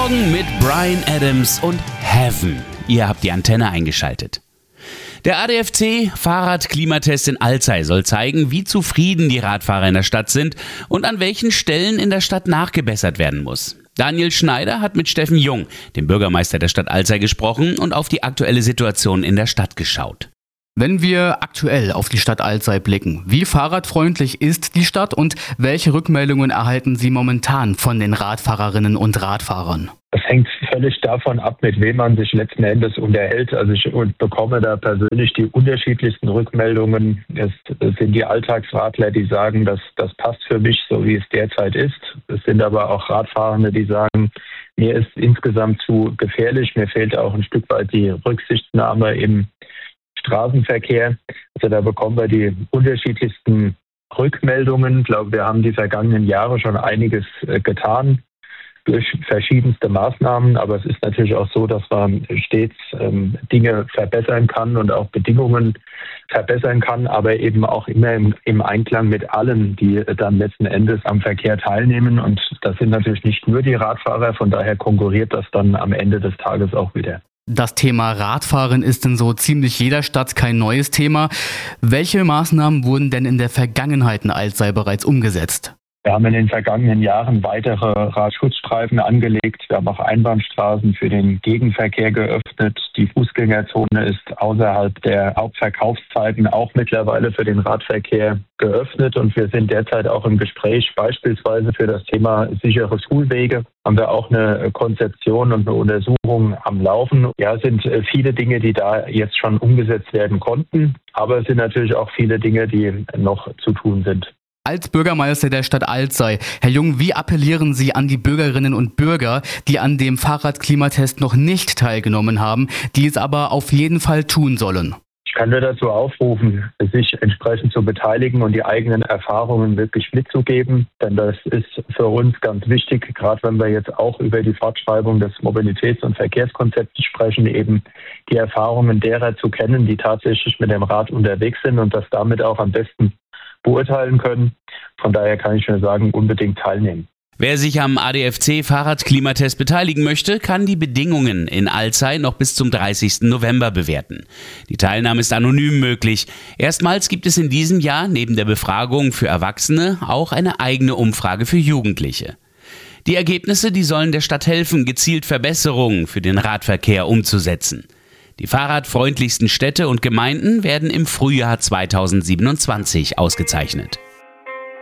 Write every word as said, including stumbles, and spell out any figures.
Morgen mit Bryan Adams und Heaven. Ihr habt die Antenne eingeschaltet. Der A D F C Fahrradklimatest in Alzey soll zeigen, wie zufrieden die Radfahrer in der Stadt sind und an welchen Stellen in der Stadt nachgebessert werden muss. Daniel Schneider hat mit Steffen Jung, dem Bürgermeister der Stadt Alzey, gesprochen und auf die aktuelle Situation in der Stadt geschaut. Wenn wir aktuell auf die Stadt Alzey blicken, wie fahrradfreundlich ist die Stadt und welche Rückmeldungen erhalten Sie momentan von den Radfahrerinnen und Radfahrern? Das hängt völlig davon ab, mit wem man sich letzten Endes unterhält. Also ich bekomme da persönlich die unterschiedlichsten Rückmeldungen. Es sind die Alltagsradler, die sagen, dass das passt für mich, so wie es derzeit ist. Es sind aber auch Radfahrende, die sagen, mir ist insgesamt zu gefährlich. Mir fehlt auch ein Stück weit die Rücksichtnahme im Straßenverkehr. Also da bekommen wir die unterschiedlichsten Rückmeldungen. Ich glaube, wir haben die vergangenen Jahre schon einiges getan durch verschiedenste Maßnahmen. Aber es ist natürlich auch so, dass man stets ähm, Dinge verbessern kann und auch Bedingungen verbessern kann, aber eben auch immer im, im Einklang mit allen, die dann letzten Endes am Verkehr teilnehmen. Und das sind natürlich nicht nur die Radfahrer. Von daher konkurriert das dann am Ende des Tages auch wieder. Das Thema Radfahren ist in so ziemlich jeder Stadt kein neues Thema. Welche Maßnahmen wurden denn in der Vergangenheit in Alzey bereits umgesetzt? Wir haben in den vergangenen Jahren weitere Radschutzstreifen angelegt. Wir haben auch Einbahnstraßen für den Gegenverkehr geöffnet. Die Fußgängerzone ist außerhalb der Hauptverkaufszeiten auch mittlerweile für den Radverkehr geöffnet. Und wir sind derzeit auch im Gespräch, beispielsweise für das Thema sichere Schulwege. Haben wir auch eine Konzeption und eine Untersuchung am Laufen. Ja, es sind viele Dinge, die da jetzt schon umgesetzt werden konnten. Aber es sind natürlich auch viele Dinge, die noch zu tun sind. Als Bürgermeister der Stadt Alzey, Herr Jung, wie appellieren Sie an die Bürgerinnen und Bürger, die an dem Fahrradklimatest noch nicht teilgenommen haben, die es aber auf jeden Fall tun sollen? Ich kann nur dazu aufrufen, sich entsprechend zu beteiligen und die eigenen Erfahrungen wirklich mitzugeben. Denn das ist für uns ganz wichtig, gerade wenn wir jetzt auch über die Fortschreibung des Mobilitäts- und Verkehrskonzepts sprechen, eben die Erfahrungen derer zu kennen, die tatsächlich mit dem Rad unterwegs sind und das damit auch am besten beurteilen können. Von daher kann ich nur sagen, unbedingt teilnehmen. Wer sich am A D F C Fahrradklimatest beteiligen möchte, kann die Bedingungen in Alzey noch bis zum dreißigsten November bewerten. Die Teilnahme ist anonym möglich. Erstmals gibt es in diesem Jahr neben der Befragung für Erwachsene auch eine eigene Umfrage für Jugendliche. Die Ergebnisse, die sollen der Stadt helfen, gezielt Verbesserungen für den Radverkehr umzusetzen. Die fahrradfreundlichsten Städte und Gemeinden werden im Frühjahr zweitausendsiebenundzwanzig ausgezeichnet.